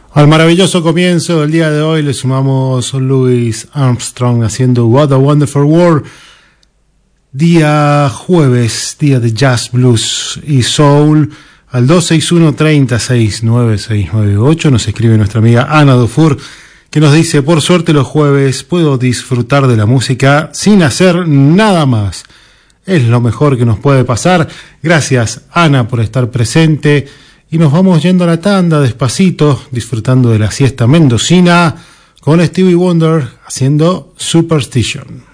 Al maravilloso comienzo del día de hoy le sumamos Louis Armstrong haciendo What a Wonderful World. Día jueves, día de jazz, blues y soul. Al 261-30-69698 nos escribe nuestra amiga Ana Dufour, que nos dice: por suerte los jueves puedo disfrutar de la música sin hacer nada más. Es lo mejor que nos puede pasar. Gracias, Ana, por estar presente. Y nos vamos yendo a la tanda despacito, disfrutando de la siesta mendocina con Stevie Wonder haciendo Superstition.